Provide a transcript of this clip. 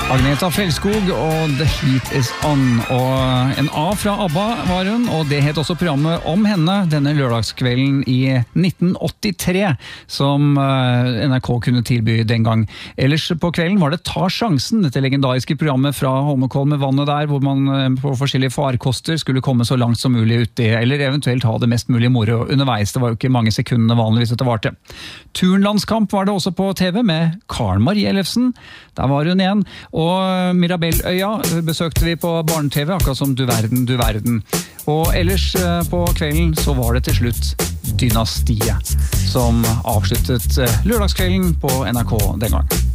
Agneta Fjellskog og The Heat Is On, og en A fra ABBA var hun, og det het også programmet om henne denne lørdagskvelden i 1983, som NRK kunne tilby den gang. Ellers på kvelden var det Ta sjansen, dette legendariske programmet fra Holmenkollen med vannet der, hvor man på forskjellige farkoster skulle komme så langt som mulig uti, eller eventuelt ha det mest mulig moro underveis. Det var jo ikke mange sekundene vanligvis dette varte. Turnlandskamp var det også på TV med Karen Marie Ellefsen, der var hun igjen, og Mirabelløya besøkte vi på barne-TV, akkurat som Du verden. Og ellers på kvelden så var det til slutt Dynastiet, som avsluttet lørdagskvelden på NRK den gang.